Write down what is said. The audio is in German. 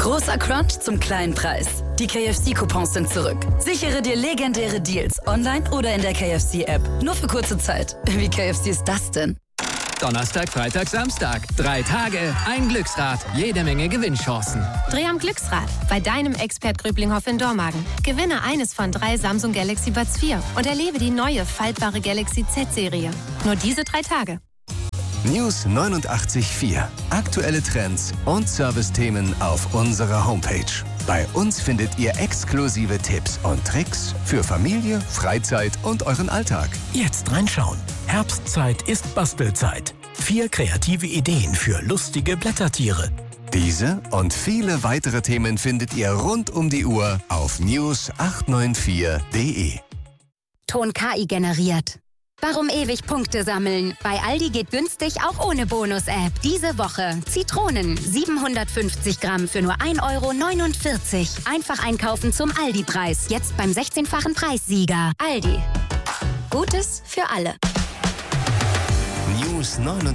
Großer Crunch zum kleinen Preis. Die KFC-Coupons sind zurück. Sichere dir legendäre Deals online oder in der KFC-App. Nur für kurze Zeit. Wie KFC ist das denn? Donnerstag, Freitag, Samstag. 3 Tage, ein Glücksrad, jede Menge Gewinnchancen. Dreh am Glücksrad bei deinem Expert Gröblinghoff in Dormagen. Gewinne eines von 3 Samsung Galaxy Buds 4 und erlebe die neue faltbare Galaxy Z-Serie. Nur diese 3 Tage. News 89.4. Aktuelle Trends und Servicethemen auf unserer Homepage. Bei uns findet ihr exklusive Tipps und Tricks für Familie, Freizeit und euren Alltag. Jetzt reinschauen. Herbstzeit ist Bastelzeit. 4 kreative Ideen für lustige Blättertiere. Diese und viele weitere Themen findet ihr rund um die Uhr auf news894.de. Ton KI generiert. Warum ewig Punkte sammeln? Bei Aldi geht günstig auch ohne Bonus-App. Diese Woche Zitronen 750 Gramm für nur 1,49 €. Einfach einkaufen zum Aldi-Preis. Jetzt beim 16-fachen Preissieger. Aldi. Gutes für alle. News 9